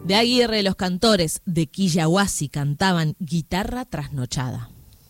De Aguirre, los cantores de Quillahuasi cantaban Guitarra Trasnochada.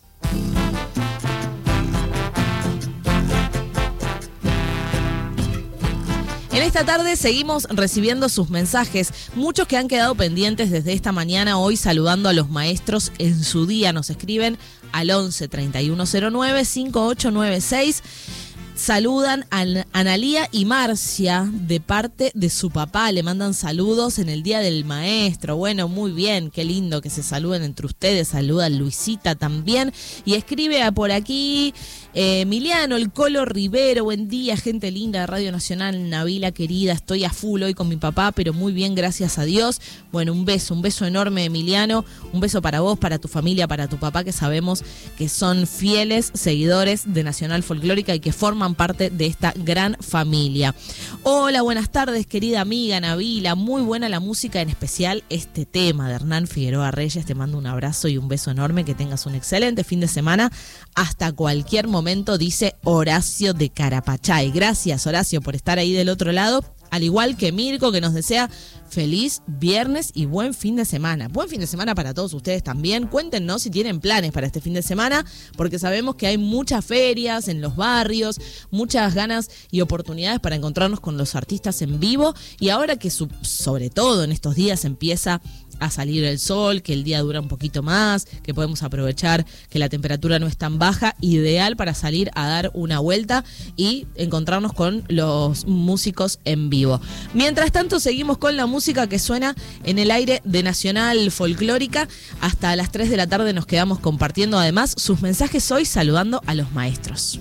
En esta tarde seguimos recibiendo sus mensajes, muchos que han quedado pendientes desde esta mañana, hoy saludando a los maestros en su día. Nos escriben al 11 3109 5896. Saludan a Analía y Marcia de parte de su papá, le mandan saludos en el Día del Maestro. Bueno, muy bien, qué lindo que se saluden entre ustedes. Saluda a Luisita también y escribe por aquí Emiliano, el Colo Rivero. Buen día, gente linda de Radio Nacional. Nabila querida, estoy a full hoy con mi papá, pero muy bien, gracias a Dios. Bueno, un beso enorme, Emiliano, un beso para vos, para tu familia, para tu papá, que sabemos que son fieles seguidores de Nacional Folclórica y que forman parte de esta gran familia. Hola, buenas tardes, querida amiga Nabila, muy buena la música, en especial este tema de Hernán Figueroa Reyes. Te mando un abrazo y un beso enorme, que tengas un excelente fin de semana, hasta cualquier momento, dice Horacio de Carapachay. Gracias, Horacio, por estar ahí del otro lado, al igual que Mirko, que nos desea feliz viernes y buen fin de semana. Buen fin de semana para todos ustedes también. Cuéntenos si tienen planes para este fin de semana, porque sabemos que hay muchas ferias en los barrios, muchas ganas y oportunidades para encontrarnos con los artistas en vivo. Y ahora que sobre todo en estos días empieza a salir el sol, que el día dura un poquito más, que podemos aprovechar que la temperatura no es tan baja, ideal para salir a dar una vuelta y encontrarnos con los músicos en vivo. Mientras tanto, seguimos con la música que suena en el aire de Nacional Folclórica. Hasta las 3 de la tarde nos quedamos compartiendo además sus mensajes hoy, saludando a los maestros.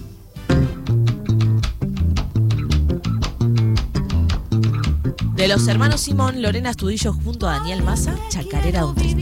De los hermanos Simón, Lorena Astudillo junto a Daniel Massa, Chacarera de un Triste.